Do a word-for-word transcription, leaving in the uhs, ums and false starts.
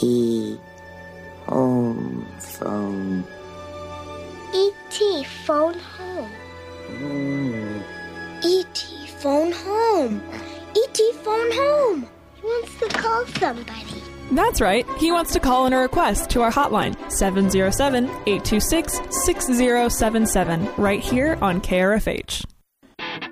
T home phone. E T phone home. Mm. E T phone home. E T phone home. He wants to call somebody. That's right. He wants to call in a request to our hotline, seven zero seven, eight two six, six zero seven seven, right here on K R F H.